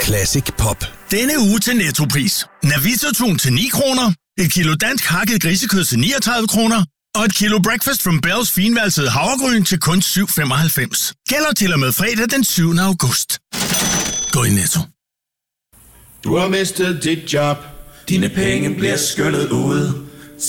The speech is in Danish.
Classic Pop. Denne uge til Nettopris. Navita-tun til 9 kroner. Et kilo dansk hakket grisekød til 39 kroner. Og et kilo Breakfast from Bells finvalsede havregryn til kun 7,95. Gælder til og med fredag den 7. august. Gå i Netto. Du har mistet dit job. Dine penge bliver skyllet ud.